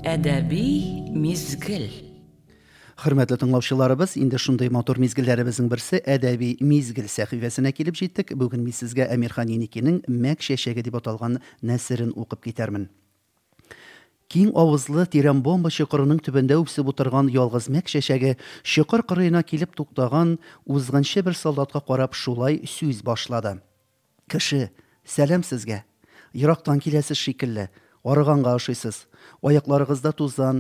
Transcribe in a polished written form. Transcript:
Әдәби мизгел. Хөрмәтле тыңлаучыларыбыз, инде шундый матур мизгелләребезнең берсе әдәби мизгел сәхифәсенә килеп җиттек. Бүген мин сезгә Әмирхан Еникинең «Мәк чәчәге» дип аталган нәсерен укып китәрмен. Киң авызлы тирән бомба чокырының төбендә үксеп утырган ялгыз мәк чәчәге чокыр кырыена килеп туктаган узгынчы бер солдатка карап шулай сүз башлады. Кеше, сәлам сезгә. Ерактан киләсез шикелле. Арыганга ошыйсыз. Аякларыгызда тузан,